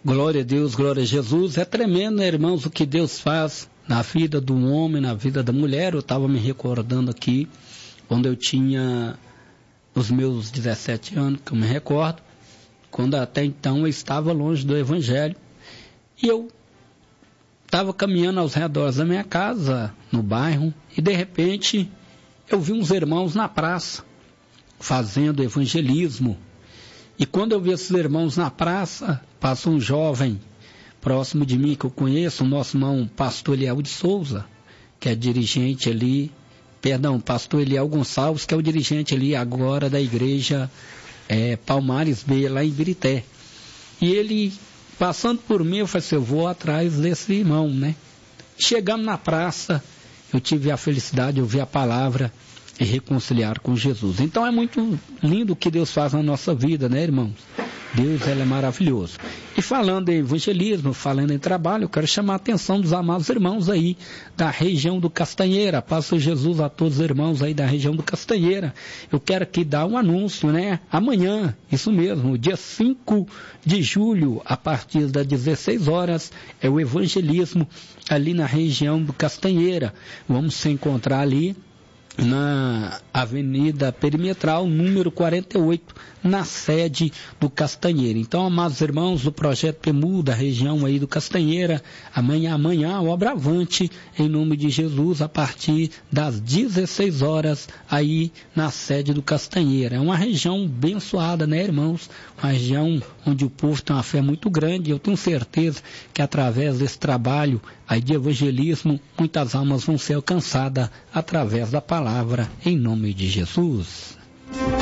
Glória a Deus, glória a Jesus. É tremendo, né, irmãos, o que Deus faz na vida do homem, na vida da mulher. Eu estava me recordando aqui, quando eu tinha os meus 17 anos, que eu me recordo, quando até então eu estava longe do Evangelho. E eu estava caminhando aos redores da minha casa, no bairro, e de repente eu vi uns irmãos na praça, fazendo evangelismo. E quando eu vi esses irmãos na praça, passou um jovem próximo de mim que eu conheço, o nosso irmão pastor Eliel de Souza, que é dirigente ali, pastor Eliel Gonçalves, que é o dirigente ali agora da igreja Palmares B, lá em Birité. E ele, passando por mim, eu falei assim, eu vou atrás desse irmão, né? Chegamos na praça, eu tive a felicidade de ouvir a palavra e reconciliar com Jesus. Então é muito lindo o que Deus faz na nossa vida, né, irmãos? Deus, ele é maravilhoso. E falando em evangelismo, falando em trabalho, eu quero chamar a atenção dos amados irmãos aí da região do Castanheira. Paz de Jesus a todos os irmãos aí da região do Castanheira. Eu quero aqui dar um anúncio, né? Amanhã, isso mesmo, dia 5 de julho, a partir das 16 horas, é o evangelismo ali na região do Castanheira. Vamos se encontrar ali na Avenida Perimetral, número 48, na sede do Castanheira. Então, amados irmãos do Projeto PEMU, da região aí do Castanheira, amanhã, obra avante, em nome de Jesus, a partir das 16 horas, aí na sede do Castanheira. É uma região abençoada, né, irmãos? Uma região onde o povo tem uma fé muito grande. Eu tenho certeza que através desse trabalho aí de evangelismo, muitas almas vão ser alcançadas através da palavra, em nome de Jesus.